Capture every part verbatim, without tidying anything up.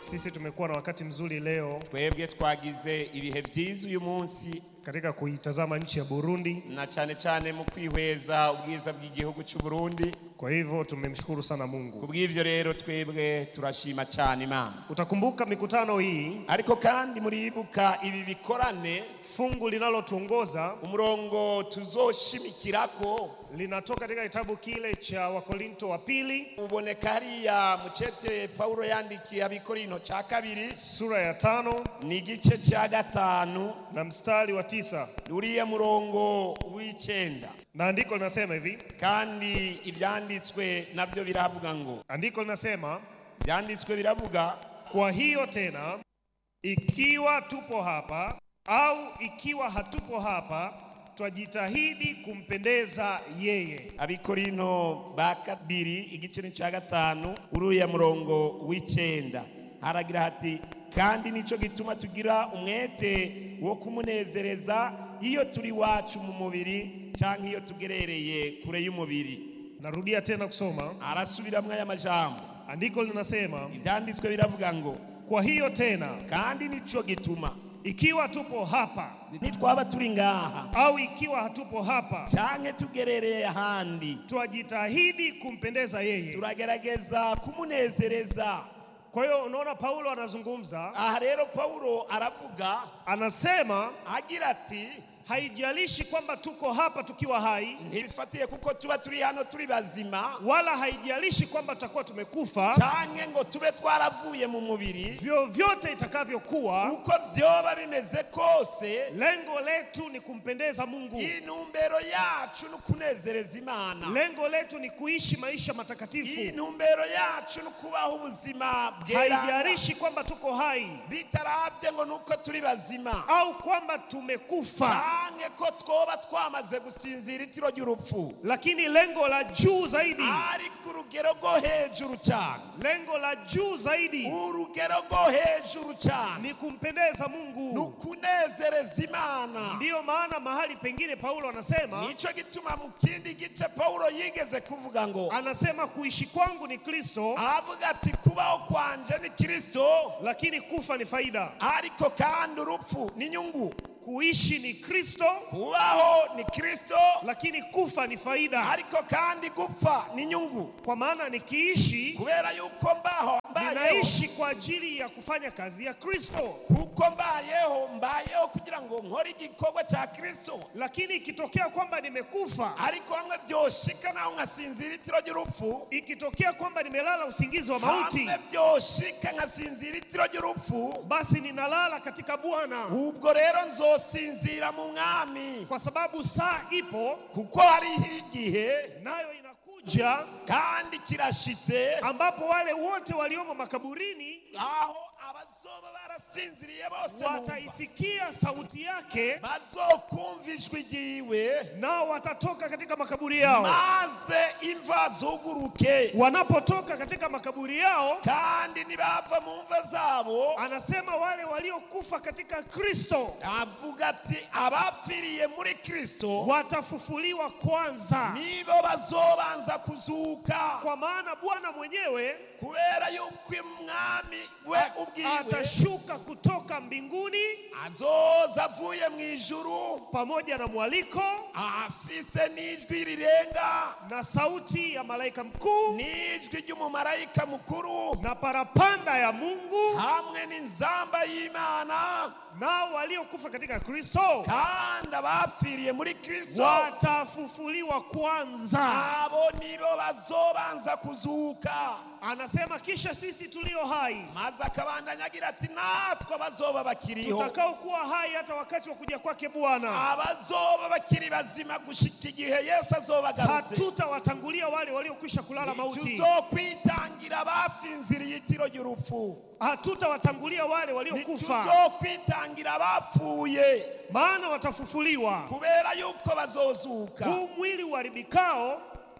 Sisi tumekuwa na wakati mzuri leo. Twebwe twagize ibihe byiza uyu munsi katika kuitazama nchi ya Burundi na cyane cyane mu kwihweza ubwiza bw'igihugu cy'u Burundi. Kwa hivyo tumemshukuru sana Mungu. Kubw'ivyo rero twebwe turashima cyane Imana. Utakumbuka mikutano hii, ariko kandi muribuka ibi bikorane, fungu linalotuongoza, umurongo tuzoshimikirako linatoka katika kitabu kile cha Wakorinto wa pili, uboneka hariya mu cete Paulo yandikiye Abikorinto ca kabiri sura ya tano ni gice ca gatanu na mstari wa tisa. uriya murongo w'icenda. Na andiko linasema hivi, kandi ibyanditswe nabyo biravuga ngo, andiko linasema, byanditswe biravuga, kwa hiyo tena ikiwa tupo hapa au ikiwa hatupo hapa twajitahidi kumpendeza yeye. Abikorinto ba kabiri igice ca gatanu uriya murongo w'icenda haragira hati, kandi nico gituma tugira umwete wo kumunezereza iyo turi wacu mu mubiri canke iyo tugerereye kure y'umubiri. Narudia tena kusoma, arasubiramwe aya majambo. Andiko linasema, ivyanditswe biravuga ngo, kwa hiyo tena kandi nico gituma ikiwa tupo hapa nitwaba turi ngaha au ikiwa hatupo hapa canke tugerereye ahandi twajitahidi kumpendeza yeye, turagerageza kumunezereza. Kwa hiyo unaona Paulo anazungumza. Aha rero Paulo aravuga, anasema agira ati, haijalishi kwamba tuko hapa tukiwa hai, ntibifatiye kuko tuba turi hano turi bazima, wala haijalishi kwamba tutakuwa tumekufa canke ngo tube twaravuye mu mubiri. Vyovyote itakavyokuwa, uko vyoba bimeze kose, lengo letu ni kumpendeza Mungu. Inumbero yacu ni kunezereza Imana. Lengo letu ni kuishi maisha matakatifu. Inumbero yacu ni kubaho ubuzima bwera. Haijalishi kwamba tuko hai, bitaravye ngo nuko turi bazima au kwamba tumekufa, canke ko twoba twamaze gusinzira itiro ry'urupfu, lakini lengo la juu zaidi, ari ku rugero rwo hejuru cyane, lengo la juu zaidi, urugero rwo hejuru cyane, ni kumpendeza Mungu, nukunezereza Imana. Ndiyo maana mahali pengine Paulo anasema, nico gituma mu kindi gice Paulo yigeze kuvuga ngo, anasema kuishi kwangu ni Kristo, avuga ati kubaho kwanje ni Kristo, lakini kufa ni faida. Ariko kandi urupfu ni nyungu. Kuishi ni Kristo, kubaho ni Kristo, lakini kufa ni faida. Ariko kandi gupfa ni nyungu. Kwa maana nikiishi, kubera yuko mbaho mbayeho, ninaishi kwa ajili ya kufanya kazi ya Kristo. Kuko mbayeho mbayeho kugira ngo nkore igikorwa cha Kristo. Lakini ikitokea kwamba nimekufa, ariko hamwe vyoshika naho nkasinzira itiro ry'urupfu, ikitokea kwamba nimelala usingizi wa mauti, hamwe vyoshika nkasinzira itiro ry'urupfu, basi ninalala katika Bwana. Ubwo rero nzosinzira mu Mwami, kwa sababu saa ipo, kuko hari igihe nayo inakuja kandi kirashitse, ambapo wale wote waliomo makaburini, aho abazoba barasinziriye bose wataisikia sauti yake, bazokumvishwa igiwe, nao watatoka katika makaburi yao, maze imva zuguruke. Wanapotoka katika makaburi yao, kandi nibava mu mva zabo, anasema wale waliokufa katika Kristo, avuga ati abapfiriye muri Kristo watafufuliwa kwanza, nibo bazobanza kuzuka. Kwa maana Bwana mwenyewe, kubera yuko Umwami we ubwiwe atashuka kutoka mbinguni, azoza avuye mu ijuru pamoja na mwaliko, afise n'ijwi rirenga, na sauti ya malaika mkuu, n'ijwi ry'umumarayika mukuru, na parapanda ya Mungu, hamwe n'inzamba y'Imana. Nao waliokufa katika Kristo, kandi abapfiriye muri Kristo, watafufuliwa kwanza. Abo nibo bazobanza kuzuka. Anasema kisha sisi tulio hai, maze akabandanya agira ati natwe bazoba bakiriho, tutakao kuwa hai hata wakati wa kuja kwake Bwana, abazoba bakiri bazima gushika igihe Yesu azoba agarutse, hatutawatangulia wale waliokwisha kulala mauti, tuzokwitangira basinziriye itiro ry'urupfu, hatutawatangulia wale waliokufa, tuzokwitangira abapfuye, maana watafufuliwa. kubera yuko bazozuka. Huu mwili uharibikao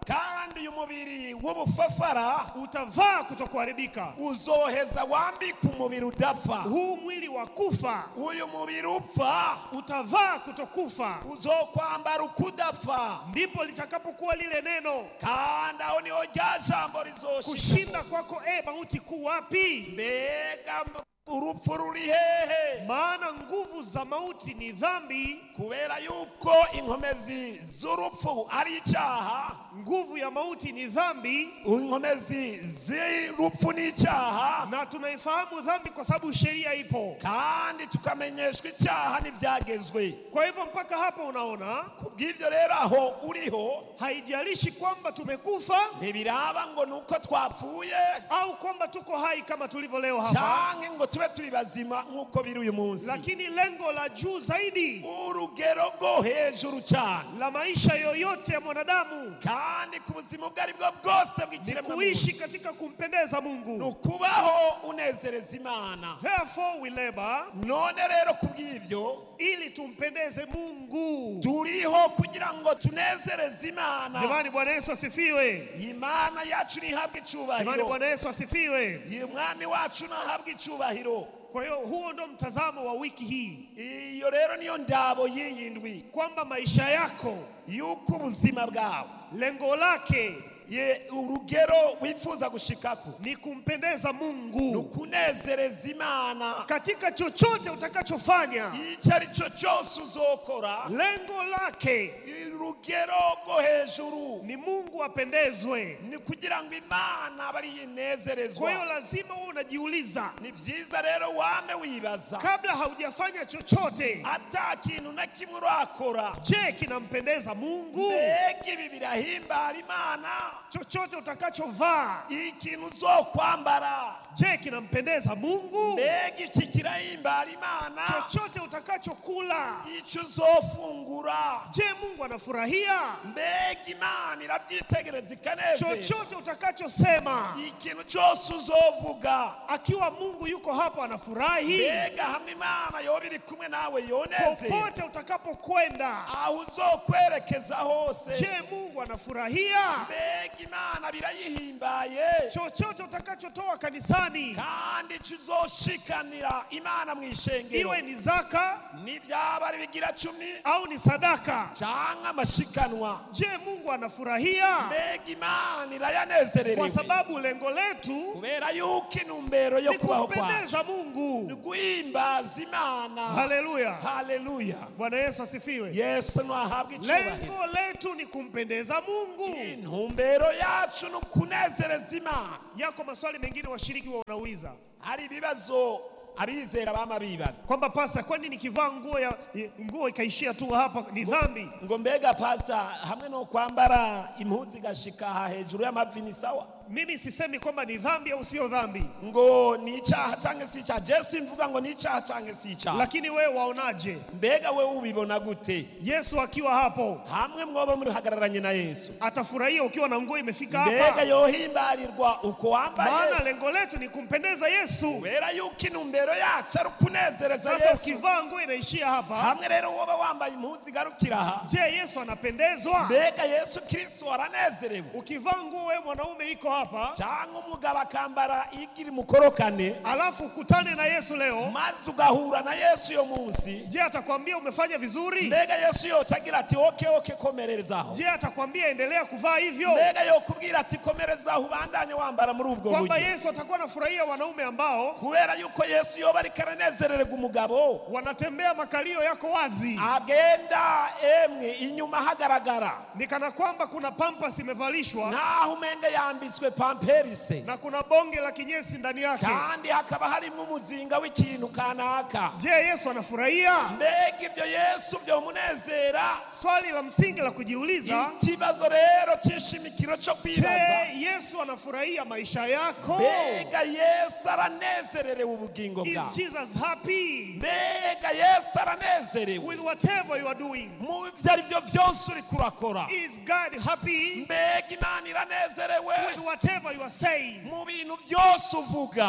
kandi uyu mubiri w'ubufafara utavaa kutokuharibika. uzoheza wambika umubiri udapfa. Huu mwili wa kufa, uyu mubiri upfa utavaa kutokufa. uzokwambara ukudapfa. Ndipo litakapokuwa lile neno, kandi aho niho rya jambo rizoshika. kushinda kwako e mauti ku wapi? Mbega urupfu ruri hehe? Maana nguvu za mauti ni dhambi. Kubera yuko inkomezi z'urupfu ari icyaha. Nguvu ya mauti ni dhambi. Inkomezi z'urupfu ni icyaha. Na tunaifahamu dhambi kwa sababu sheria ipo, kandi tukamenyeshwa icyaha n'ibyagezwe. Kwa hivyo mpaka hapo unaona, kubw'ibyo rero aho uriho haijalishi kwamba tumekufa ntibiraba ngo nuko twapfuye au kwamba tuko hai kama tulivyo leo hapa, cyangwa ngo tube turi bazima nk'uko biri uyu munsi. lakini lengo la juu zaidi, urugero rwo hejuru cyane la maisha yoyote ya mwanadamu, kandi ku buzima ubwo ari bwo bwose ni bw'ikiremwa kuishi katika kumpendeza Mungu. nukubaho unezereza Imana. Therefore we labor, none rero kubw'ibyo ili tumpendeze Mungu. turiho kugira ngo tunezereze Imana. Jamani, Bwana Yesu asifiwe. Imana yacu nihabwe Jamani, icyubahiro. Bwana Yesu asifiwe. Umwami wacu nahabwe icyubahiro. Kwa hiyo huo ndo mtazamo wa wiki hii, iyo rero niyo ndabo yiyindwi, kwamba maisha yako, yuko ubuzima bwawe lengo lake ye urugero wifuza gushikako ni kumpendeza Mungu nukunezereza Imana katika chochote utakachofanya. icyo ari cyo cyose uzokora. Lengo lake urugero rwo hejuru ni Mungu apendezwe. ni kugira ngo Imana bari yinezerezwa. Kwa hiyo lazima uwe unajiuliza, ni byiza rero wame wibaza kabla haujafanya chochote, ata kintu na kimwe urakora, je, kinampendeza Mungu? mbega ibi birahimbara Imana? Chochote utakachovaa, ikintu uzokwambara, je, kinampendeza Mungu? mbega iki kirahimbara Imana? Chochote utakachokula, icyo uzofungura, je, Mungu anafurahia? mbega Imana irabyitegereza ikanezerwa? Chochote utakachosema, ikintu cyose uzovuga, akiwa Mungu yuko hapo anafurahi? mbega hamwe Imana yoba iri kumwe nawe yoneze? Popote utakapokwenda, aho uzokwerekeza hose, je, Mungu anafurahia? mbega Imana birayihimbaye? Chochote utakachotoa kanisani, kandi icyo uzoshikanira Imana mu ishengero, iwe ni zaka n'ibyaba ari bigira cumi au ni sadaka, cyangwa amashikanwa, je, Mungu anafurahia? mbega Imana irayanezererewe? Kwa sababu lengo letu kubera yuko intumbero yo ni kubaho kumpendeza kwacu ni Mungu. guhimbaza Imana. Haleluya. Haleluya. Bwana Yesu asifiwe. Yesu nahabwe icyubahiro. Lengo letu ni kumpendeza Mungu. intumbero yacu ni ukunezereza Imana. Yako maswali mengine washiriki wa wanauliza, hari ibibazo abizera bama bibaza kwamba pasta, kwani nikivaa nguo ya nguo ikaishia tu hapa ni dhambi? ngo mbega pasta, hamwe no kwambara impuzu igashika hejuru y'amavi ni sawa? Mimi sisemi kwamba ni dhambi au sio dhambi, ngo ni icyaha cyangwa si icyaha. Je simvuga ngo ni icyaha cyangwa si icyaha, lakini wewe waonaje? mbega wewe ubibona gute? Yesu akiwa hapo, hamwe mwoba muri hagararanye na Yesu, atafurahia ukiwa na nguo imefika mbega hapa? yohimbarirwa uko wambaye? Maana lengo letu ni kumpendeza Yesu. kubera yuko intumbero yacu ari ukunezereza Sasa Yesu. ukivaa nguo inaishia hapa, hamwe rero woba wambaye impuzu igarukira aha, je, Yesu anapendezwa? mbega Yesu Kristo aranezerewe? Ukivaa nguo wewe mwanaume iko hapa, cyangwa umugabo akambara igiri mukorokane, alafu ukutane na Yesu leo, maze ugahura na Yesu yo munsi, je, atakwambia umefanya vizuri? mbega Yesu yotagira ati oke oke komererezaho? Je, atakwambia endelea kuvaa hivyo? mbega yokubwira ati komerezaho ubandanye wambara muri ubwo Kwamba buryo? Yesu atakuwa anafurahia wanaume ambao kubera yuko Yesu yoba ari karanezererwa umugabo wanatembea makalio yako wazi, agenda emwe inyuma hagaragara, ni kana kwamba kuna pampas imevalishwa ntaho umenga yambitswe pamperise, na kuna bonge la kinyesi ndani yake. kandi hakaba harimo umuzinga w'ikintu kanaka. Je, Yesu anafurahia? mbega ibyo Yesu byomunezera? Swali la msingi la kujiuliza, ikibazo rero cy'ishimikiro cyo kwibaza, je, Yesu anafurahia maisha yako? mbega Yesu aranezererewe ubugingo Is bwawe? Jesus happy mbega Yesu aranezerewe with whatever you are doing? mu byo ari byo byose uri kurakora? Is God happy mbega Imana iranezerewe with whatever you are saying? mu bintu byose uvuga?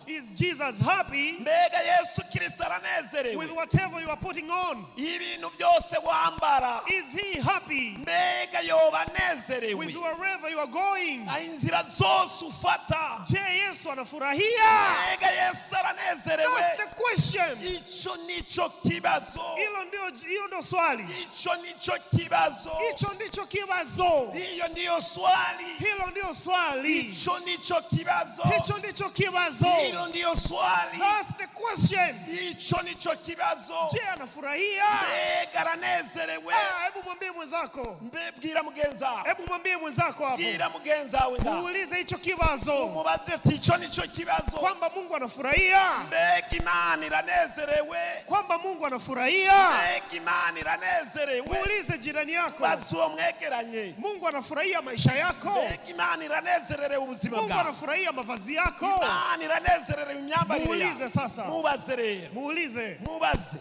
Is Jesus happy mbega Yesu Kristo with aranezerewe whatever you are putting on? ibintu byose wambara? Is he happy mbega yoba anezerewe with wherever you are going? inzira zose ufata? Je, Yesu anafurahia? mbega Yesu aranezerewe? That's the question. Icho nicho kibazo, Hilo ndio hilo ndio swali. icho nicho kibazo, Hicho ndicho kibazo. hiyo ndiyo swali, Hilo ndio swali. icho nicho kibazo, Hicho ndicho kibazo. hilo ndiyo swali, That's the question. icho nicho kibazo. Je, anafurahia? mbega aranezerewe? Ah, hebu mwambie mwenzako. mbebwira mugenza, Hebu mwambie mwenzako hapo. bwira mugenza we nga Muulize hicho kibazo umubaze ati ico nico kibazo. kwamba Mungu anafurahia. mbega Imana iranezerewe, Kwamba Mungu anafurahia. mbega Imana iranezerewe. Muulize jirani yako. bazi uwo mwegeranye, Mungu anafurahia maisha yako. mbega Imana iranezerewe ubuzima Mungu bwawe, anafurahia mavazi yako. Imana iranezerewe imyambarire Muulize yawe. sasa. mubaze rero, Muulize. mubaze.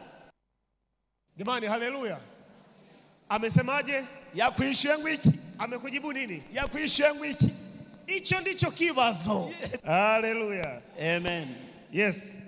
Jamani, haleluya. Amesemaje? yakwishuye ngo iki? Amekujibu nini? yakwishuye ngo iki? Hicho ndicho kibazo. Haleluya. Amen. Yes.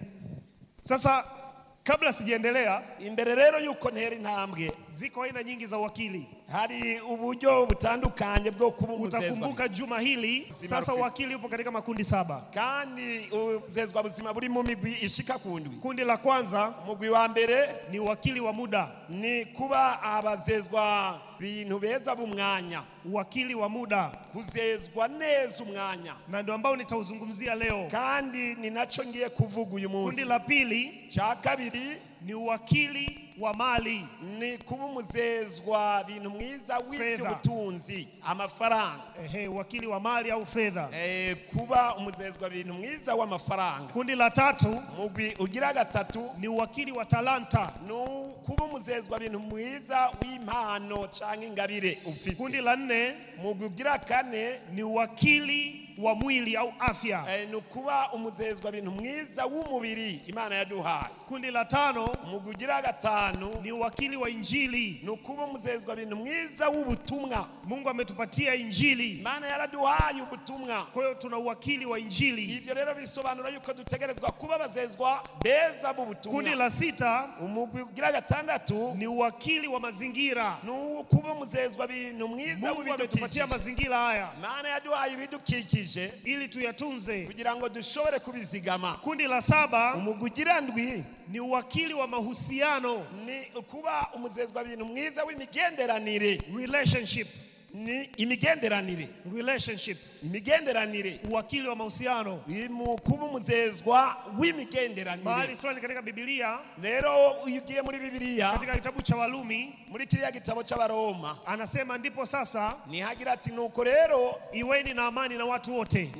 Sasa kabla sijaendelea, imbere rero yuko ntera intambwe, ziko aina nyingi za wakili. hari uburyo butandukanye bwo kuba umuzezwa. Utakumbuka juma hili sasa wakili upo katika makundi saba. kandi umuzezwa buzima buri mu migwi ishika kundwi. Kundi la kwanza umugwi wa mbere ni wakili wa muda. ni kuba abazezwa bintu beza bumwanya, Wakili wa muda, kuzezwa neza umwanya, na ndio ambao nitauzungumzia leo. kandi ni naco ngiye kuvuga uyu munsi. Kundi la pili ca kabiri ni wakili wa mali. ni kuba umuzezwa bintu mwiza w'iby'ubutunzi, amafaranga. Ehe, wakili wa mali au fedha. Eh, kuba umuzezwa bintu mwiza w'amafaranga. Kundi la tatu mugwi ugira gatatu ni wakili wa talanta. no kuba umuzezwa bintu mwiza w'impano canke ingabire ufise. Kundi la nne mugwi ugira kane ni wakili wa mwili au afya. eh, ni kuba umuzezwa bintu mwiza w'umubiri Imana yaduhaye. Kundi la tano mugwi ugira gatanu ni wakili wa injili. ni kuba umuzezwa bintu mwiza w'ubutumwa. Mungu ametupatia injili, Imana yaraduhaye ubutumwa. kwa hiyo tuna uwakili wa injili. Ivyo rero bisobanura yuko dutegerezwa kuba bazezwa beza b'ubutumwa. Kundi la sita umugwi ugira gatandatu ni wakili wa mazingira. ni kuba umuzezwa bintu mwiza Mungu ametupatia w'ibidukikije. mazingira haya Imana yaduhaye ibidukikije ili tuyatunze. kugira ngo dushobore kubizigama. Kundi la saba umugwi ugira ndwi ni wakili wa mahusiano, ni kuba umuzezwa bintu mwiza w'imigenderanire. relationship. ni imigenderanire Relationship, imigenderanire wakili wa mahusiano. mu kuba umuzezwa Mahali w'imigenderanire. fulani katika Biblia, rero iyo ugiye muri Bibiliya katika kitabu cha Walumi, muri kiriya gitabo c'abaroma anasema ndipo sasa nihagira ati nuko rero iweni na amani na watu wote,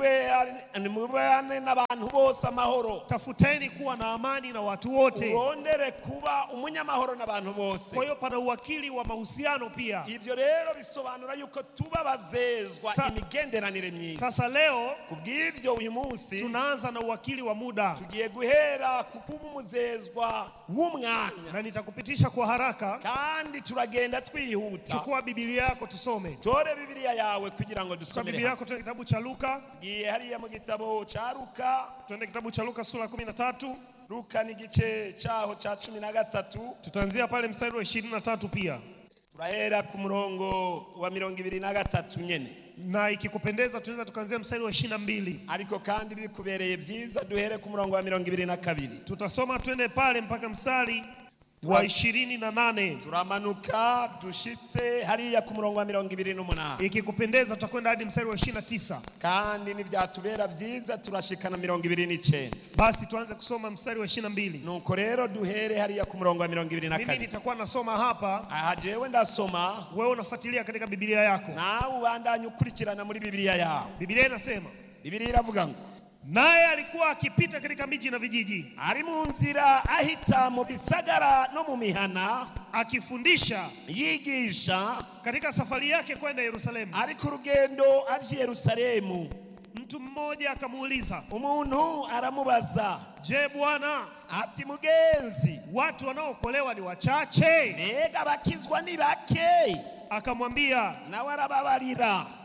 nimubane n'abantu bose amahoro, tafuteni kuwa na amani na watu wote. urondere kuba umunyamahoro n'abantu bose. Kwa hiyo pana uwakili wa mahusiano pia. ivyo rero bisobanura yuko tuba bazezwa Sa- imigenderanire myiza. Sasa leo kubw'ivyo uyu munsi tunaanza na uwakili wa muda, tugiye guhera ku kuba umuzezwa w'umwanya, na nitakupitisha kwa haraka. kandi turagenda twihuta. Chukua Biblia yako tusome. tore Bibiliya yawe kugira ngo Kwa dusomere Biblia hamwe. yako tuende kitabu cha Luka, Tugiye hariya mu gitabo ca Luka. tuende kitabu cha Luka sura ya kumi na tatu. Luka ni igice cyaho ca cumi na gatatu. Tutaanzia pale mstari wa ishirini na tatu pia. turahera ku murongo wa mirongo ibiri na gatatu nyene, Na ikikupendeza tunaweza tukaanzia mstari wa ishirini na mbili. ariko kandi bikubereye byiza duhere ku murongo wa mirongo ibiri na kabiri. Tutasoma twende pale mpaka mstari wa ishirini na nane. turamanuka dushitse hariya ku murongo wa mirongo ibiri n'umunani, Ikikupendeza tutakwenda hadi mstari wa ishirini na tisa. kandi nibyatubera byiza turashikana mirongo ibiri n'icenda. Basi tuanze kusoma mstari wa ishirini na mbili. nuko rero duhere hariya ku murongo wa mirongo ibiri na Mimi kabiri. nitakuwa nasoma hapa, aha jewe ndasoma, wewe unafuatilia katika Biblia yako. nawe ubandanye ukurikirana muri Bibiliya yawe. Biblia inasema, Bibiliya iravuga ngo naye alikuwa akipita katika miji na vijiji ari mu nzira ahita mu bisagara no mu mihana akifundisha yigisha, katika safari yake kwenda Yerusalemu. ari ku rugendo aje Yerusalemu. Mtu mmoja akamuuliza, umuntu aramubaza je, Bwana, ati mugenzi, watu wanaokolewa ni wachache? mbega bakizwa ni bake? Akamwambia, nawe arababarira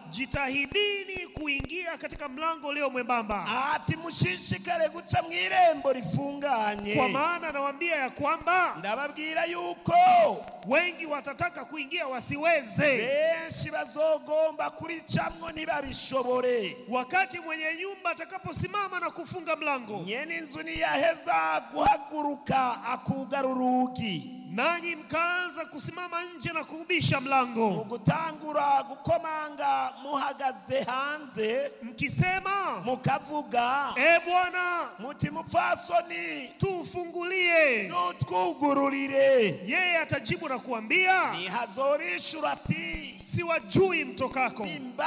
jitahidini kuingia katika mlango ulio mwembamba. Ati mushishikare guca mw'irembo rifunganye. Kwa maana nawaambia ya kwamba ndababwira yuko wengi watataka kuingia wasiweze. benshi bazogomba kuricamwo ntibabishobore. Wakati mwenye nyumba atakaposimama na kufunga mlango, nyene inzu niyaheza guhaguruka akugara urugi, nanyi mkaanza kusimama nje na kubisha mlango, mugutangura gukomanga muhagaze hanze, mkisema mukavuga, e Bwana, muti mupfasoni tufungulie, nutwugururire, yeye atajibu na kuambia, nihazobishura ati siwajui mtokako.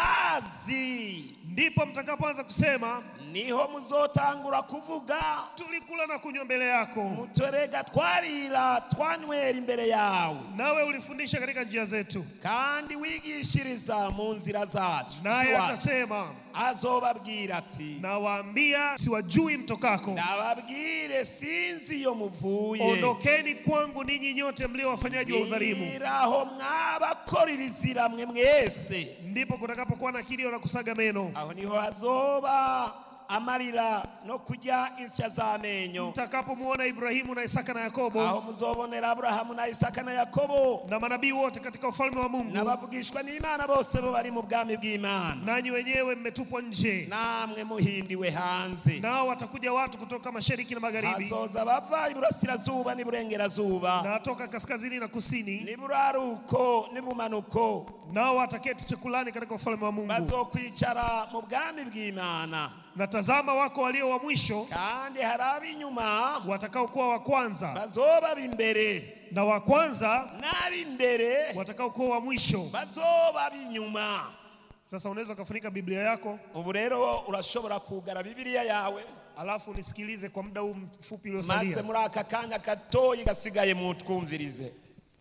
simbazi. Ndipo mtakapoanza kusema, niho muzotangura kuvuga, tulikula na kunywa mbele yako, mutorega twarira twanywera imbere yawe, nawe ulifundisha katika njia zetu, kandi wigishiriza mu nzira zacu. naye atasema, azobabwira ati, nawaambia siwajui mtokako. ndababwire sinzi iyo muvuye. Ondokeni kwangu ninyi nyote mlio wafanyaji wa udhalimu. Ziraho mwabakora ibizira mwe mwese. Ndipo kutakapokuwa na kilio na kusaga meno. Aho niho hazoba amarira no kujya insya z'amenyo. Mtakapomuona Ibrahimu na Isaka na Yakobo, aho muzobonera Abrahamu na Isaka na Yakobo na manabii wote katika ufalme wa Mungu, n'abavugishwa n'Imana bose bo bari mu bwami bw'Imana, nanyi wenyewe mmetupwa nje, namwe muhindiwe hanze. nao watakuja watu kutoka mashariki na magharibi, hazoza bava iburasirazuba n'iburengerazuba, na toka kaskazini na kusini, n'iburaruko n'ibumanuko, nao wataketi chakulani katika ufalme wa Mungu. bazokwicara mu bwami bw'Imana. Na tazama, wako walio wa mwisho, kandi hari ab'inyuma watakao kuwa wa kwanza, bazoba b'imbere, na wa kwanza n'ab'imbere watakao kuwa wa mwisho. bazoba b'inyuma. Sasa unaweza kufunika Biblia yako, ubu rero urashobora kugara Bibiliya yawe, alafu nisikilize kwa muda huu mfupi maze uliosalia. muri aka kanya gatoyi gasigaye mutwumvirize.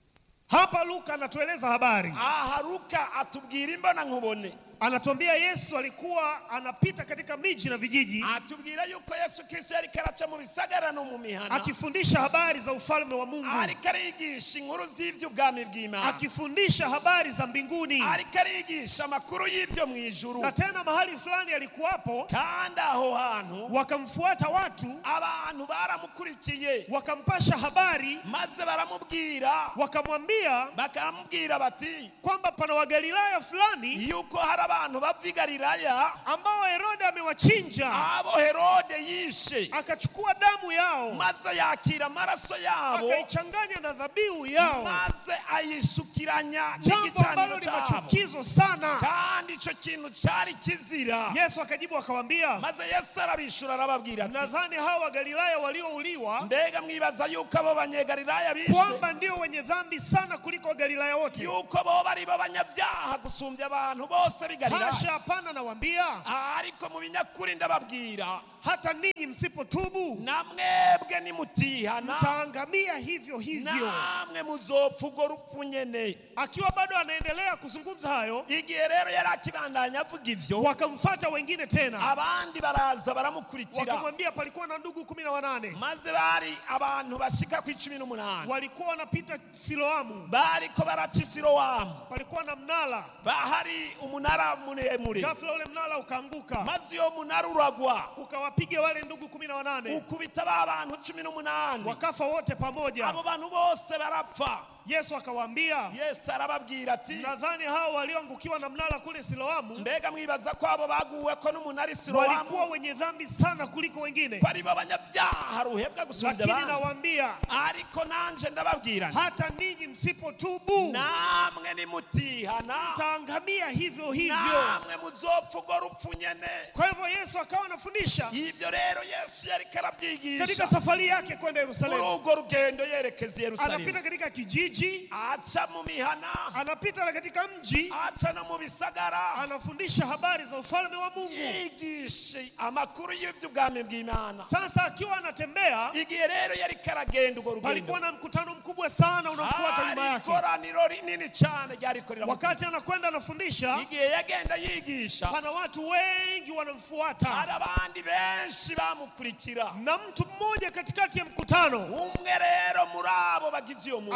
Hapa Luka anatueleza habari. aha Luka atubwira imbona nkubone. Anatuambia Yesu alikuwa anapita katika miji na vijiji, atubwira yuko Yesu Kristo yari karaca mu bisagara no mu mihana, akifundisha habari za ufalme wa Mungu, ariko arigisha inkuru z'ivy'ubwami bw'Imana, akifundisha habari za mbinguni, ariko arigisha amakuru y'ivyo mu ijuru. na tena mahali fulani alikuwapo, kandi aho hantu wakamfuata watu, abantu baramukurikiye, wakampasha habari, maze baramubwira, wakamwambia bakamubwira bati kwamba pana Wagalilaya fulani yuko hari abantu bava i Galilaya ambao Herode amewachinja, abo Herode yishe, akachukua damu yao, maze yakira amaraso yabo, akaichanganya na dhabihu yao, maze ayisukiranya jambo ambalo n'igicaniro ni cyabo, machukizo sana. kandi ico kintu cyari kizira. Yesu akajibu akawaambia, maze Yesu arabishura arababwira ati, nadhani hawa Wagalilaya waliouliwa mbega mwibaza yuko abo banyegalilaya bishwe kwamba ndio wenye dhambi sana kuliko Wagalilaya wote? yuko bo bari bo banyabyaha gusumbya abantu bose b'i Galilaya? Hasha, hapana, nawaambia, ariko mu binyakuri ndababwira, hata ninyi msipotubu namwebwe nimutihana mtaangamia hivyo hivyo. namwe muzopfa urwo rupfu nyene. Akiwa bado anaendelea kuzungumza hayo, igihe rero yari akibandanya avuga ivyo, wakamfuata wengine tena, abandi baraza baramukurikira, wakamwambia palikuwa na ndugu kumi na wanane, maze bari abantu bashika ku icumi n'umunani, walikuwa wanapita Siloamu, bariko baraca i Siloamu, palikuwa na mnara, bahari umunara muremure, ghafla ule mnara ukaanguka, maze iyo munara uragwa, ukawapiga wale ndugu kumi na wanane, ukubita ba bantu cumi n'umunani, wakafa wote pamoja. abo bantu bose barapfa. Yesu akawaambia, Yesu arababwira ati, nadhani hao walioangukiwa na mnara kule Siloamu mbega mwibaza ko abo baguweko n'umunara i walikuwa Siloamu wenye dhambi sana kuliko wengine, ko ari bo banyabyaha ruhebwa gusumbya lakini abandi? nawaambia, ariko nanje ndababwira nti, hata ninyi msipotubu namwe nimutihana mtaangamia hivyo hivyo. namwe muzopfa urwo rupfu nyene. Kwa hivyo Yesu akawa anafundisha ivyo rero Yesu yariko katika aravyigisha safari yake kwenda muri Yerusalemu. urwo rugendo yerekeza i Anapita Yerusalemu, katika kijiji, aca mu mihana, anapita na katika mji, aca no mu bisagara, anafundisha habari za ufalme wa Mungu. yigisha amakuru y'ivy'ubwami bw'Imana. Sasa akiwa anatembea, igihe rero yariko aragenda urwo rugendo, palikuwa na mkutano mkubwa sana unamfuata nyuma hari yake. ikoraniro rinini cyane ryariko riramukurikiye. Wakati anakwenda anafundisha, igihe yagenda yigisha, pana watu wengi wanamfuata, hari abandi benshi bamukurikira, na mtu mmoja katikati ya mkutano umwe rero muri abo bagize iyo mugwi akamfuata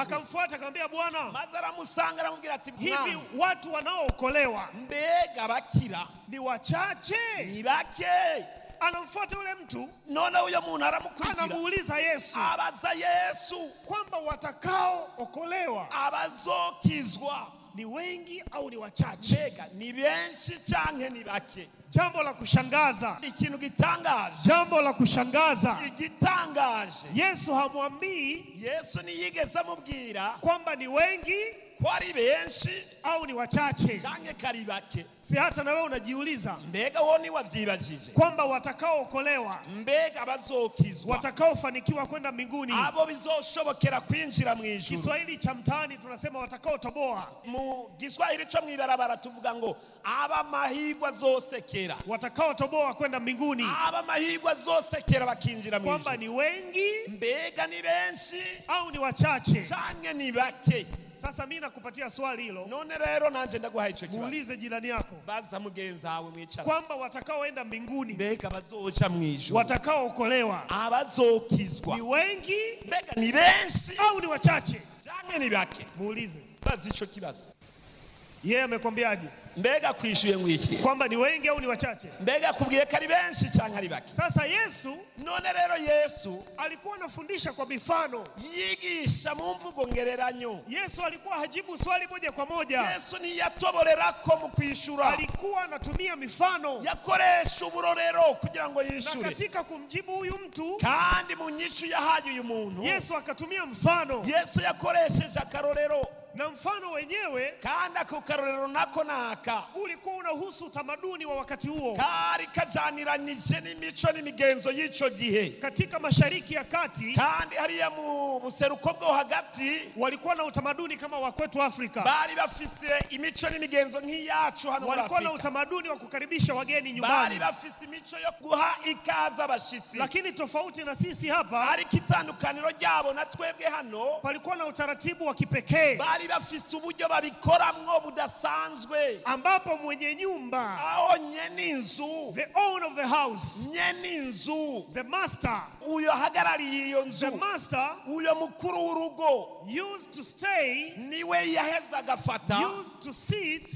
akamfuata akamwambia, Bwana, maze aramusanga aramubwira ati, hivi watu wanaookolewa mbega bakira ni wachache? ni bake? Anamfuata yule mtu, none uyo muntu aramukurikira, anamuuliza Yesu, abaza Yesu kwamba watakaookolewa abazokizwa ni wengi au ni wachache? mbega ni benshi canke ni bake? Jambo la kushangaza, ikintu gitangaje, jambo la kushangaza, igitangaje, Yesu hamwambii Yesu niyigeze amubwira kwamba ni wengi ko ari benshi au ni wachache. canke kari bake. Si hata na wewe unajiuliza mbega wo ni wavyibajije kwamba watakaookolewa, mbega bazokizwa, watakaofanikiwa kwenda mbinguni, abo bizoshobokera kwinjira mu ijuru? Kiswahili cha mtaani tunasema watakaotoboa. Mu Giswahili cyo mwibarabara tuvuga ngo aba mahigwa zosekera, watakaotoboa kwenda mbinguni, aba mahigwa zosekera bakinjira mu kwamba ijuru. ni wengi Mbega ni benshi au ni wachache? canke ni bake? Sasa mimi nakupatia swali hilo, none rero nanje ndaguha ico kibazo. muulize jirani yako baza mugenzi wawe mwicara, kwamba watakaoenda mbinguni, mbega bazoca mu ijuru, watakaookolewa abazokizwa ni wengi mbega ni benshi au ni wachache? canke ni bake? Muulize. baza ico kibazo. Yeye amekwambiaje? mbega kwishuye ngwiki, Kwamba ni wengi au ni wachache? mbega kubwiye ko ari benshi canke ari bake? Sasa Yesu none rero Yesu alikuwa anafundisha kwa mifano. yigisha mu mvugo ngereranyo. Yesu alikuwa hajibu swali moja kwa moja. Yesu ntiyatoborerako mu kwishura, Alikuwa anatumia mifano, yakoresha uburorero kugira ngo na yishure. katika kumjibu huyu mtu, kandi mu nyishu yahaye uyu muntu Yesu akatumia mfano, Yesu yakoresheje akarorero, na mfano wenyewe kandi ako karorero nako naka ulikuwa unahusu utamaduni wa wakati huo. kari kajaniranije n'imico n'imigenzo y'ico gihe. Katika Mashariki ya Kati kandi hariya mu buseruko bwo hagati walikuwa na utamaduni kama wa kwetu Afrika. bari bafise imico n'imigenzo nk'iyacu hano muri Walikuwa na Afrika. utamaduni wa kukaribisha wageni bari nyumbani, bafise imico yo guha ikaza abashitsi. lakini tofauti na sisi hapa, ariko itandukaniro ryabo na twebwe hano, palikuwa na utaratibu wa kipekee bari bafise uburyo babikoramwo budasanzwe, ambapo mwenye nyumba, aho nyene inzu, the owner of the house, nyene inzu, the master, uyo ahagarariye iyo the nzu, master uyo mukuru w'urugo, used to stay, niwe yaheza agafata used to sit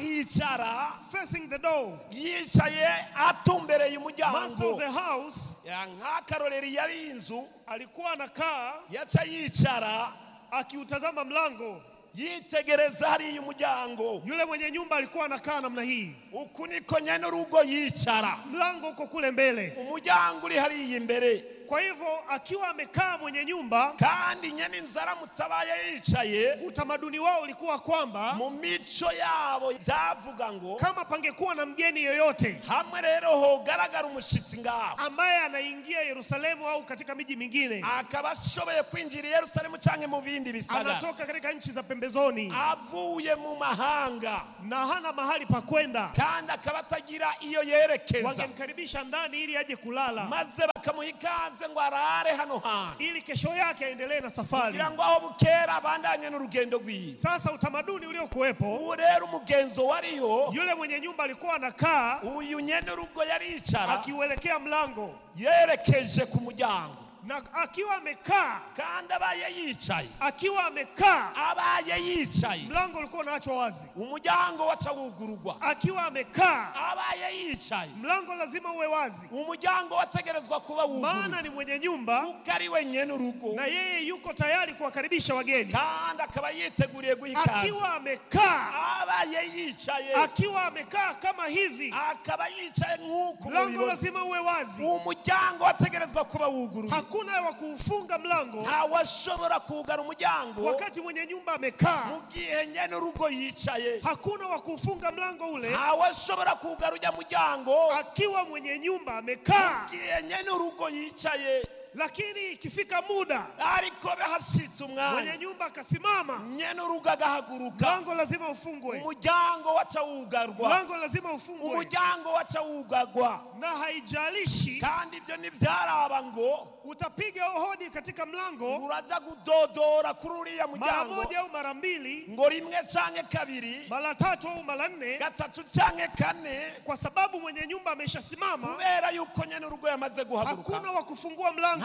akicara facing the door. yicaye atumbereye Master of umuryango. the house nk'akarorero yari inzu, alikuwa anakaa yaca yicara akiutazama mlango. yitegereza hariya umuryango. Yule mwenye nyumba alikuwa anakaa namna hii, uku niko nyene urugo yicara, mlango uko kule mbele. umuryango uri hariya imbere. Kwa hivyo akiwa amekaa mwenye nyumba, kandi nyene inzu aramutse abaye yicaye, utamaduni wao ulikuwa kwamba mu mico yabo byavuga ngo kama pangekuwa na mgeni yoyote hamwe rero hogaragara umushitsi ngaho ambaye anaingia Yerusalemu au katika miji mingine, akaba ashoboye kwinjira i Yerusalemu canke mu bindi bisagara, anatoka katika nchi za pembezoni avuye mu mahanga na hana mahali pa kwenda, kandi akaba atagira iyo yerekeza, wangemkaribisha ndani ili aje kulala, maze bakamuha ikaze ngo arare hano hantu ili kesho yake aendelee na safari. kugira ngo aho bukera abandanye n'urugendo rwiza. Sasa utamaduni uliokuwepo, ubu rero umugenzo wariho, yule mwenye nyumba alikuwa anakaa uyu nyene urugo yaricara akiuelekea mlango, yerekeje ku muryango, na akiwa amekaa kandi abaye yicaye, akiwa amekaa abaye yicaye mlango ulikuwa unaachwa wazi. umuryango waca wugurugwa. Akiwa amekaa abaye yicaye mlango lazima uwe wazi, umuryango wategerezwa kuba maana wuguruye, ni mwenye nyumba kuko ari we nyene urugo, na yeye yuko tayari kuwakaribisha wageni. kandi akaba yiteguriye guha ikaze. Akiwa amekaa abaye yicaye, akiwa amekaa kama hivi, akaba yicaye nk'uku mlango muyobozi, lazima uwe wazi, umuryango wategerezwa kuba wuguruye. hakuna wa kuufunga mlango ntawashobora kugara umuryango wakati mwenye nyumba amekaa, mu gihe nyene urugo yicaye, hakuna wa kuufunga mlango ule ntawashobora kugara ujya muryango akiwa mwenye nyumba amekaa. mu gihe nyene urugo yicaye. Lakini ikifika muda ariko bahashitse umwanya mwenye nyumba akasimama, nyene urugo agahaguruka, mlango lazima ufungwe, umuryango waca wugarwa, mlango lazima ufungwe, umuryango waca wugarwa. na haijalishi kandi ibyo ntibyaraba ngo utapiga hodi katika mlango uraja gudodora kuri uriya mara muryango moja au mara mbili, ngo rimwe canke kabiri, mara tatu au mara nne, gatatu canke kane, kwa sababu mwenye nyumba ameshasimama, kubera yuko nyene urugo yamaze guhaguruka. hakuna wa kufungua mlango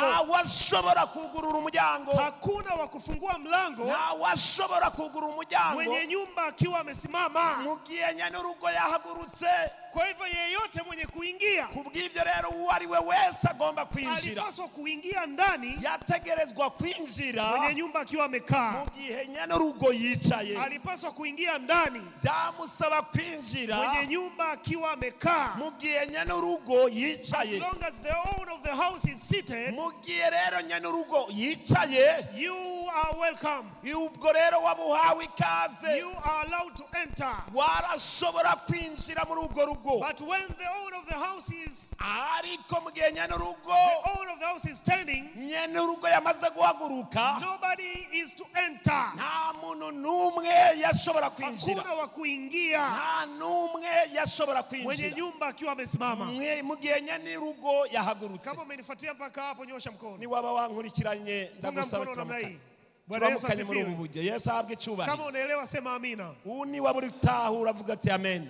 nta washobora kugurura umuryango, hakuna wa kufungua mlango, nta washobora kugurura umuryango mwenye nyumba akiwa amesimama. mu gihe nyene urugo yahagurutse. Kwa hivyo yeyote mwenye kuingia, kubw'ivyo rero uwo ari we wese agomba kwinjira, alipaswa kuingia ndani, yategerezwa kwinjira mwenye nyumba akiwa amekaa. mu gihe nyene urugo yicaye, Alipaswa kuingia ndani, byamusaba kwinjira mwenye nyumba akiwa amekaa. mu gihe nyene urugo As yicaye. long as the owner of the house is seated, mu gihe rero nyene urugo yicaye, you are welcome. ubwo rero wabuhawe ikaze, You are allowed to enter. warashobora kwinjira muri urwo rugo. But when the owner of the house is ariko mu gihe nyene urugo the owner of the house is standing, nyene urugo yamaze guhaguruka, nobody is to enter. nta muntu n'umwe yashobora kwinjira, Hakuna wa kuingia, nta n'umwe yashobora mwenye kwinjira nyumba akiwa amesimama. Mwe- mu gihe nyene urugo yahagurutse. Kama umenifuatia mpaka hapo, nyosha mkono. ni waba wankurikiranye, Punga ndagusaba mkono namna hii. turamukanye Bwana Yesu turamukanye muri asifiwe. ubu buryo. Yesu ahabwe Kama icyubahiro. unaelewa sema amina. ubu ni waba uri gutahura avuga ati amen,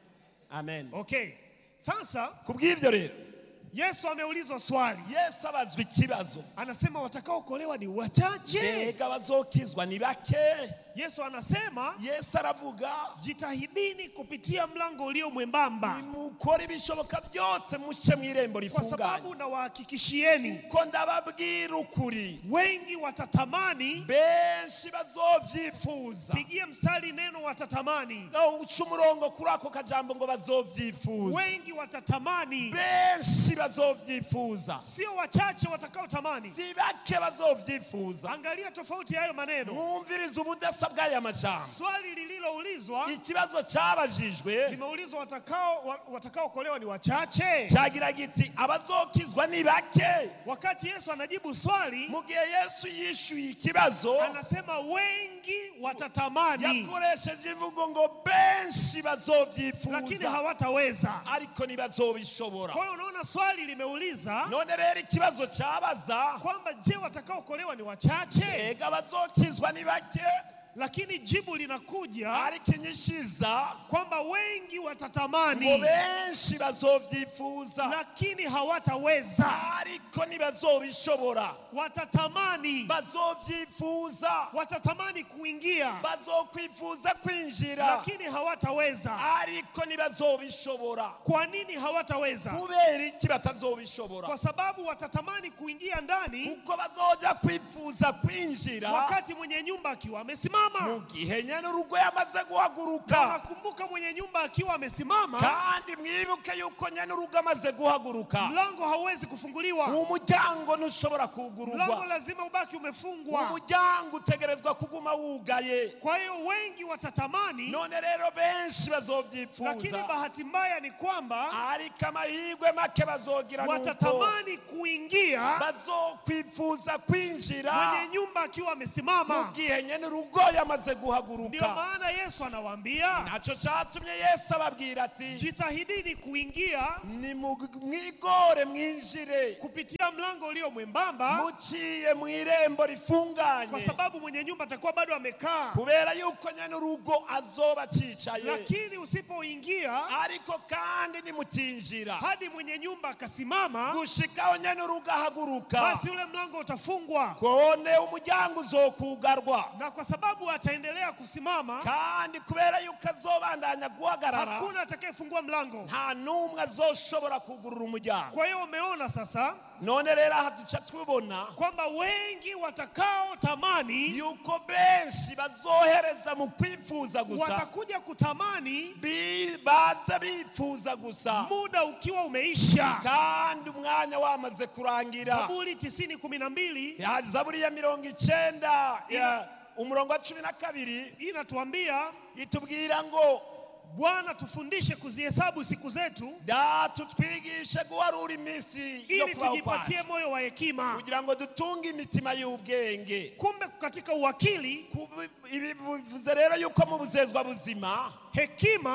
amen. Okay. Sasa kubw'ivyo rero Yesu ameulizwa swali. Yesu abazwa ikibazo, Anasema watakaokolewa ni wachache. mbega bazokizwa ni bake? Yesu anasema Yesu aravuga, jitahidini kupitia mlango ulio mwembamba, nimukore ibishoboka byose muce mw'irembo kwa rifunganye, sababu nawahakikishieni ko ndababwira ukuri, wengi watatamani. benshi bazovyifuza. Pigie mstari neno watatamani. uca umurongo kuri ako kajambo ngo bazovyifuza, Wengi watatamani, benshi bazovyifuza, sio wachache watakaotamani. si bake bazovyifuza. Angalia tofauti ya hayo maneno. mwumviriza ubudasa bw'aya majambo. Swali lililoulizwa ikibazo cyabajijwe limeulizwa watakao wa- watakaokolewa ni wachache. cyagira giti abazokizwa ni bake. Wakati Yesu anajibu swali, mu gihe Yesu yishyuye ikibazo, anasema wengi watatamani, yakoresheje imvugo ngo benshi lakini bazovyifuza, hawataweza. ariko ntibazobishobora. Kwa hiyo unaona swali limeuliza none rero ikibazo cyabaza, kwamba je, watakaokolewa ni wachache? ega abazokizwa ni bake, Lakini jibu linakuja ariko inyishiza kwamba wengi ngo watatamani, benshi bazovyifuza, lakini hawataweza. ariko ntibazobishobora. Watatamani, bazovyifuza, watatamani kuingia, bazokwifuza kwinjira, lakini hawataweza. ariko ntibazobishobora. Kwa nini hawataweza? kubera iki batazobishobora? Kwa sababu watatamani kuingia ndani kuko bazoja kwifuza kwinjira wakati mwenye nyumba akiwa amesimama. mu gihe nyene urugo yamaze guhaguruka. Na nakumbuka mwenye nyumba akiwa amesimama, kandi mwibuke yuko nyene urugo amaze guhaguruka, mlango hauwezi kufunguliwa. umuryango ntushobora Mlango kugururwa, lazima ubaki umefungwa. umuryango utegerezwa kuguma wugaye. Kwa hiyo wengi watatamani, none rero benshi lakini bazovyifuza, bahati mbaya ni kwamba ariko amahirwe make bazogira nuko watatamani kuingia bazokwifuza kwinjira mwenye nyumba akiwa mu amesimama. gihe nyene urugo yamaze Ndio guhaguruka. maana Yesu anawaambia naco catumye Yesu ababwira ati, jitahidini kuingia ni mwigore mwinjire kupitia mlango ulio mwembamba, muciye mw'irembo kwa rifunganye, sababu mwenye nyumba atakuwa bado amekaa. kubera yuko nyene urugo azoba cicaye. Lakini usipoingia ariko kandi nimutinjira hadi mwenye nyumba akasimama, gushikaho nyene urugo ahaguruka, basi ule mlango utafungwa. kone umuryango uzokugarwa, Na kwa sababu ataendelea kusimama, kandi kubera yuko azobandanya guhagarara, hakuna atakayefungua mlango. nta n'umwe azoshobora kugurura umuryango. Kwa hiyo umeona sasa none rero aha duca tubona kwamba wengi watakao tamani yuko benshi bazohereza mu kwifuza gusa, watakuja kutamani bi- baza bifuza gusa, muda ukiwa umeisha. kandi umwanya wamaze kurangira. Zaburi tisini kumi na mbili Ya Zaburi ya mirongo icenda ya umurongo wa cumi na kabiri inatuambia, itubwira ngo Bwana tufundishe kuzihesabu siku zetu data utwigishe guharura iminsi yo ili kubaho tujipatie kwacu, moyo wa hekima. kugira ngo dutunge imitima y'ubwenge. Kumbe katika uwakili, Kubi- ibi bivuze rero yuko mu buzezwa buzima hekima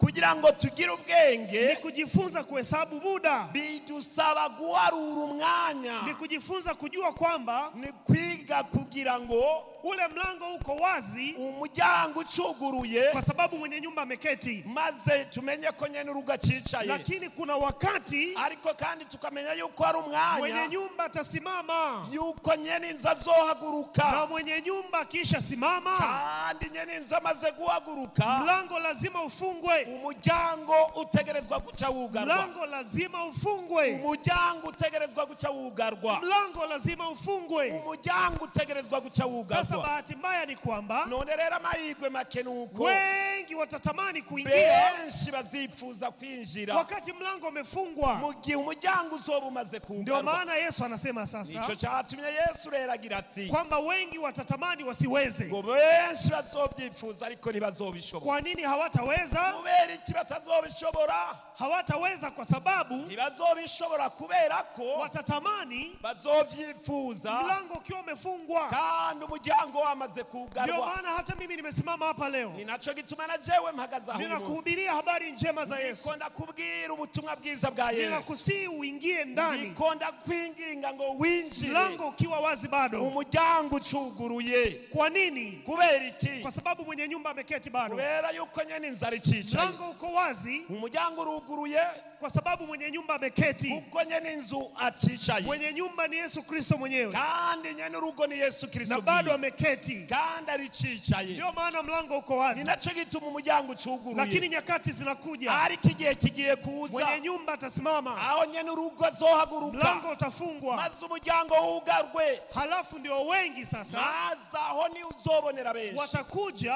kugira ngo tugire ni ubwenge kujifunza kuhesabu muda, bidusaba guharura umwanya, ni kujifunza kujua kwamba ni kwiga kugira ngo ule mlango uko wazi umuryango ucuguruye, kwa sababu mwenye nyumba ameketi. maze tumenye ko nyene urugo acicaye. Lakini kuna wakati ariko kandi tukamenya yuko hari mwenye umwanya nyumba atasimama, yuko nyene inzu azohaguruka, na mwenye nyumba akisha simama kandi nyene inzu amaze guhaguruka mlango lazima ufungwe, umuryango utegerezwa guca wugarwa, mlango lazima ufungwe, umuryango utegerezwa guca wugarwa, mlango lazima ufungwe. umuryango utegerezwa guca Sasa wugarwa. bahati mbaya ni kwamba none rero amahirwe make nuko wengi watatamani kuingia benshi bazifuza kwinjira wakati mlango umefungwa. mu gihe umuryango uzoba umaze Ndio kugarwa. maana Yesu anasema Nico sasa cyatumye Yesu rero agira ati kwamba wengi watatamani wasiweze. ngo benshi bazobyifuza ariko ntibazobishobora. Kwa nini hawataweza? kubera iki batazobishobora? Hawataweza kwa sababu ntibazobishobora kubera ko watatamani bazovyifuza mlango ukiwa umefungwa. kandi umuryango wamaze Ndio kugarwa. maana hata mimi nimesimama hapa leo ni naco gituma na jewe mpagaze aho uyu munsi. ninakuhubiria habari njema za Yesu, niko ndakubwira ubutumwa bwiza bwa Yesu, ninakusihi uingie ndani niko ndakwinginga ngo winjire mlango ukiwa wazi bado. umuryango ucuguruye. Kwa nini? kubera iki? Kwa sababu mwenye nyumba ameketi bado. kubera yuko nyene inzara icicaye. Mlango uko wazi umuryango uruguruye kwa sababu mwenye nyumba ameketi. kuko nyene inzu acicaye, Mwenye nyumba ni Yesu Kristo mwenyewe kandi nyene urugo ni Yesu Kristo na bado bwiwe, ameketi. kandi aricicaye. Ndio maana mlango uko ni wazi, naco gituma umuryango ucuguruye. lakini nyakati zinakuja ariko igihe kigiye kuza mwenye nyumba atasimama, aho nyene urugo azohaguruka mlango utafungwa, maze umuryango wugarwe, halafu ndio wengi sasa maze aho ni uzobonera benshi watakuja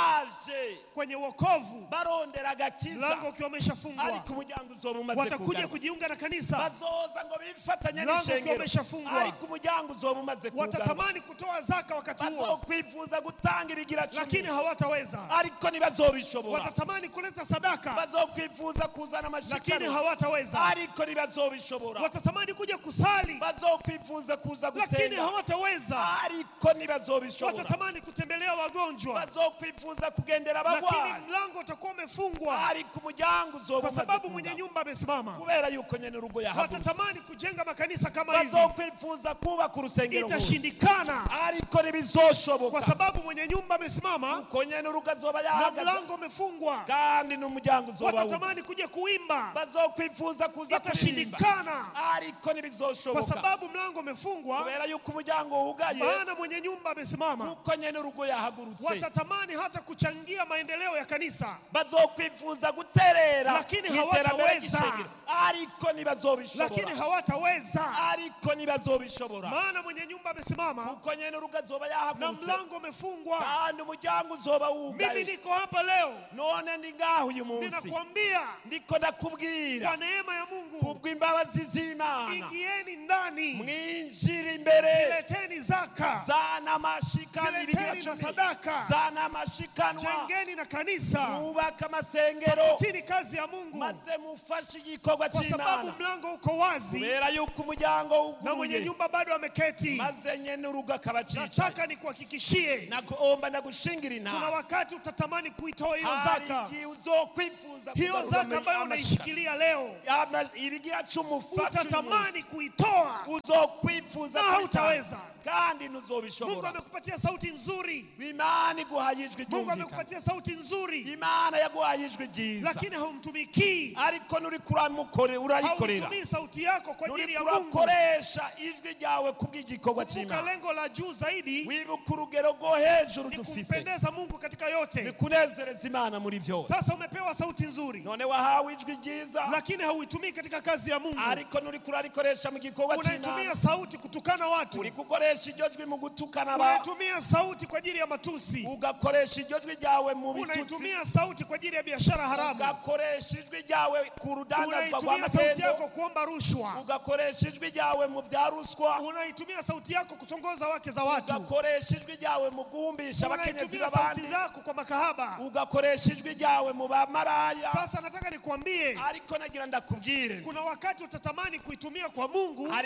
baje kwenye wokovu, barondera agakiza, mlango ukiwa umeshafungwa. ariko umuryango uzoba umaze Watakuja kugarwa. kujiunga na kanisa, bazoza ngo bifatanye mlango ukiwa n'ishengero, umeshafungwa. ariko umuryango uzoba umaze kugarwa. Watatamani kutoa zaka wakati huo, bazokwifuza gutanga ibigira lakini cumi, hawataweza. ariko ntibazobishobora. Watatamani kuleta sadaka, bazokwifuza kuzana lakini amashikano, hawataweza. ariko ntibazobishobora. Watatamani kuja kusali, bazokwifuza kuza lakini gusenga, hawataweza. ariko ntibazobishobora. Watatamani kutembelea wagonjwa, bazokwifuza kugendera lakini abagwayi, mlango utakuwa umefungwa ariko umuryango uzoba kwa umaze sababu mwenye kugarwa. nyumba amesimama. kubera yuko nyene urugo yahagurutse. Watatamani kujenga makanisa kama hivi, bazokwifuza kubaka urusengero nkuru, itashindikana ariko ntibizoshoboka kwa sababu mwenye nyumba amesimama uko nyene urugo azoba na yahagaze, mlango umefungwa. kandi n'umuryango uzoba wugaye. Watatamani kuja kuimba, bazokwifuza kuza kuririmba, itashindikana ariko kwa ntibizoshoboka sababu mlango umefungwa, kubera yuko umuryango wugaye, maana mwenye nyumba amesimama. kuko nyene urugo yahagurutse. Watatamani hata kuchangia maendeleo ya kanisa, bazokwifuza guterera lakini mw'iterambere hawataweza. ry'ishengero, ariko ntibazobishobora, lakini hawataweza, ariko ntibazobishobora, maana mwenye nyumba amesimama kuko nyene urugo azoba na yahagurutse, mlango umefungwa. kandi umuryango uzoba Mimi wugaye. niko hapa leo none ndi ngaho uyu munsi ninakwambia ndiko ndakubwira kwa neema ya Mungu, kubw'imbabazi z'Imana, ingieni ndani, mwinjire imbere, zileteni zaka, zana amashikano zileteni na sadaka, zana amashikanwa, jengeni na kanisa, mwubaka amasengero, sapotini kazi ya Mungu, maze mufashe igikorwa kwa sababu cy'Imana, mlango uko wazi kubera yuko umuryango na mwenye wuguruye, nyumba bado ameketi. maze nyene urugo akaba acicaye. Nataka nikuhakikishie, nakuomba ndagushingira kuna inama, wakati utatamani kuitoa hiyo hari zaka, igihe uzokwifuza hiyo kugarura zaka ambayo amashikano. unaishikilia leo, Ama- ibigira cy'umufasha utatamani kuitoa uzokwifuza na kubitanga, hautaweza. kandi Mungu ntuzobishobora. amekupatia sauti nzuri, Imana iguhaye ijwi Mungu ryumvikana, amekupatia sauti nzuri, Imana yaguhaye ijwi ryiza, lakini haumtumikii, ariko nuri kuramukore urayikorera, hautumii sauti yako kwa nuri ajili ya Mungu. kurakoresha ijwi ryawe kubw'igikorwa Kumbuka cy'Imana. lengo la juu zaidi wibuka urugero rwo hejuru ni dufise, kumpendeza Mungu katika ni yote. kunezereza Imana muri vyose. Sasa umepewa sauti nzuri, none wahawe ijwi ryiza, lakini hauitumii katika kazi ya Mungu. ariko nuri kurarikoresha mu gikorwa Unaitumia cy'Imana, sauti kutukana watu, uri gukoresha iryo jwi mu gutukana abantu, unaitumia sauti kwa ajili ya matusi, ugakoresha iryo jwi ryawe mu bitutsi, unaitumia sauti kwa ajili ya biashara haramu, ugakoresha ijwi ryawe ku rudandazwa unaitumia sauti rw'amagendo, yako kuomba rushwa, ugakoresha ijwi ryawe mu bya ruswa, unaitumia sauti yako kutongoza wake za watu, ugakoresha ijwi ryawe mu guhumbisha abakenyezi unaitumia b'abandi, sauti zako kwa makahaba. ugakoresha ijwi ryawe mu bamaraya. Sasa nataka nikwambie, ariko nagira ndakubwire, kuna wakati utatamani kuitumia kwa Mungu, hari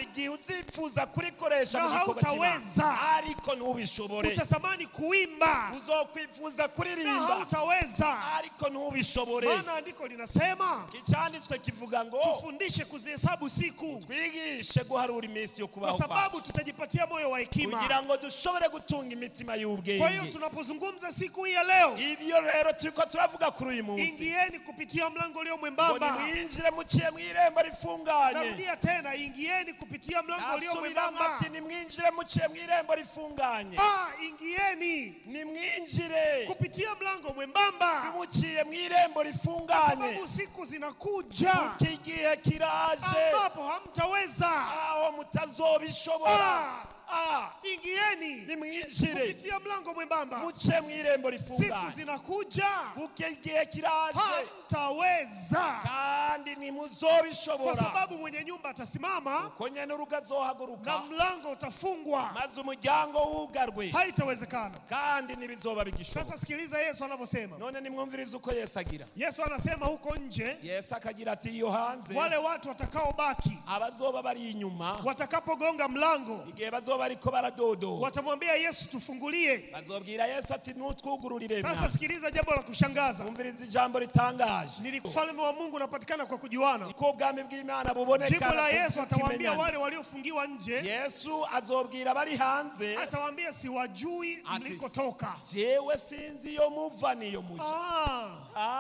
igihe uzifuza kurikoresha Na mu gikorwa hautaweza. cy'Imana ariko ntubishobore. Utatamani kuimba Uzokwifuza na kuririmba hautaweza. ariko ntubishobore. Maana andiko linasema Icyanditswe kivuga ngo tufundishe kuzihesabu siku, twigishe guharura iminsi yo kwa kubaho sababu kwacu tutajipatia moyo wa hekima. kugira ngo dushobore gutunga imitima Kwa hiyo y'ubwenge. tunapozungumza siku hii ya leo, Ibyo rero turiko turavuga kuri uyu munsi, ingieni kupitia mlango ulio ngo mwembamba. nimwinjire muciye mw'irembo rifunganye. Narudia tena, ingieni kupitia mlango ulio Nasubiramo mwembamba. ati nimwinjire muciye mw'irembo rifunganye. Ah, ingieni Nimwinjire kupitia mlango mwembamba, muciye mw'irembo kwa rifunganye. sababu siku zinakuja Kuko igihe kiraje ambapo hamtaweza. aho mutazobishobora. Ah, Ah, ingieni nimwinjire kupitia mlango mwembamba, muce mw'irembo siku rifunganye. zinakuja Kuko igihe kiraje hamtaweza, kandi kwa ntimuzobishobora. sababu mwenye nyumba atasimama Uko nyene urugo na azohaguruka mlango utafungwa, maze umuryango wugarwe, haitawezekana. kandi ntibizoba bigishoboka. Sasa sikiliza Yesu anavyosema. None nimwumvirize uko Yesu agira. Yesu anasema huko nje, Yesu akagira ati iyo hanze wale watu watakaobaki abazoba bari inyuma, watakapogonga mlango, igihe bazoba ariko baradodo, watamwambia Yesu, tufungulie. bazobwira Yesu ati nutwugururire. Sasa sikiliza jambo la kushangaza. Umvirize ijambo ritangaje. Ni ufalme wa Mungu unapatikana kwa kujuana. Uko ubwami bw'Imana buboneka. Jibu la Yesu, atawaambia wale waliofungiwa nje, Yesu azobwira bari hanze atawaambia siwajui Ati- mlikotoka. jewe sinzi iyo muva niyo muja. Ah,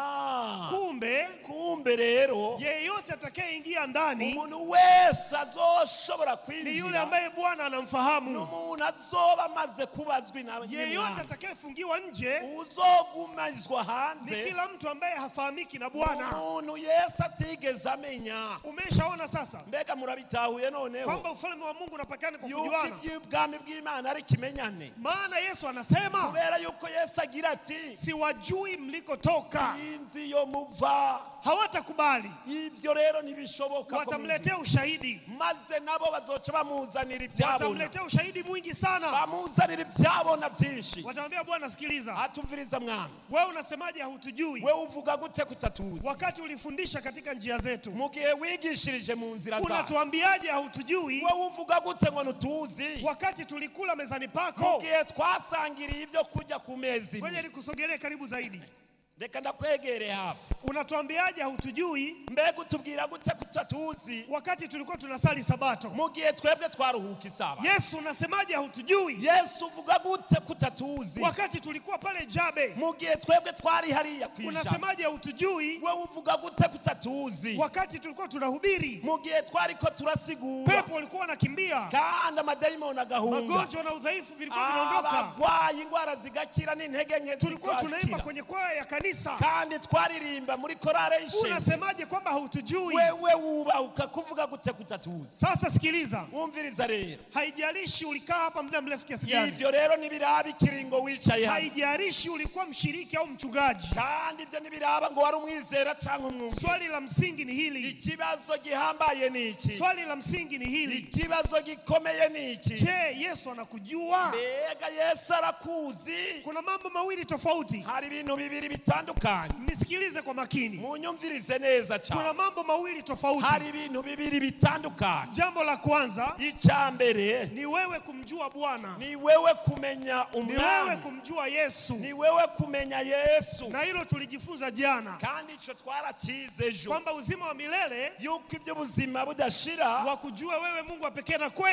Ah, kumbe kumbe rero yeyote atakayeingia ndani umuntu wese azoshobora ni yule kwinjira ambaye Bwana anamfahamu. n'umuntu azoba amaze kubazwi na Yeyote Imana. atakayefungiwa nje Uzogumizwa ni hanze kila mtu ambaye hafahamiki na Bwana. umuntu Yesu atigeze amenya. Umeshaona sasa Mbega murabitahuye noneho kwamba ufalme wa Mungu unapatikana kwa yuko kujuana? iby'ubwami bw'Imana ari kimenyane, Maana Yesu anasema kubera yuko Yesu agira ati siwajui mlikotoka. sinzi iyo muva. Hawatakubali, Ivyo rero ntibishoboka ko watamletea ushahidi, muzi. maze nabo bazoca bamuzanira ibyabona, watamletea ushahidi mwingi sana. bamuzanira ibyabona byinshi. Watamwambia Bwana, sikiliza, Atumviriza mwami, wewe unasemaje hautujui, we uvuga gute kutatuzi wakati ulifundisha katika njia zetu? mu gihe wigishirije mu nzira zawe? Unatuambiaje hautujui, We uvuga gute ngo ntutuzi wakati tulikula mezani mu pako? gihe twasangiriye ibyo kurya ku mezi? Ngoja nikusogelee karibu zaidi. Reka ndakwegere hafi. Unatuambiaje hautujui, Mbega utubwira gute kutatuzi wakati tulikuwa tunasali sabato? mu gihe twebwe twaruhuka isaba? Yesu, unasemaje hautujui, Yesu uvuga gute kutatuzi wakati tulikuwa pale Jabe? mu gihe twebwe twari hariya kwijana? Unasemaje hautujui, We uvuga gute kutatuzi wakati tulikuwa tunahubiri mu gihe twariko turasigura pepo walikuwa wanakimbia, kandi amadayimoni agahunga, magonjwa na udhaifu vilikuwa vinaondoka, abagwayi indwara zigakira n'intege nke tulikuwa tunaimba zigakira, kwenye kwaya ya kanisa? kandi twaririmba muri korale y'ishengero? Unasemaje kwamba hautujui? Wewe wubahuka kuvuga gute kutatuzi? Sasa sikiliza, Wumviriza rero, haijalishi ulikaa hapa muda mrefu kiasi gani, ivyo rero ntibiraba ikiringo wicaye hano, haijalishi ulikuwa mshiriki au mchungaji. kandi ivyo ntibiraba ngo wari umwizera canke umwumvira. Swali la msingi ni hili, Ikibazo gihambaye ni iki? swali la msingi ni hili: Ikibazo gikomeye ni iki? je, Yesu anakujua? Mbega Yesu arakuzi? Kuna mambo mawili tofauti, Hari ibintu bibiri bitandukanye, nisikilize kwa makini. munyumvirize neza Kuna cyane. mambo mawili tofauti. Hari ibintu bibiri bitandukanye. Jambo la kwanza Icya mbere ni wewe kumjua Bwana, ni wewe kumenya ni wewe umwami, kumjua Yesu, ni wewe kumenya Yesu. na hilo tulijifunza jana Kandi ico twarakize ejo, kwamba uzima wa milele yuko iby'ubuzima budashira wa kujua wewe Mungu wa pekee na kweli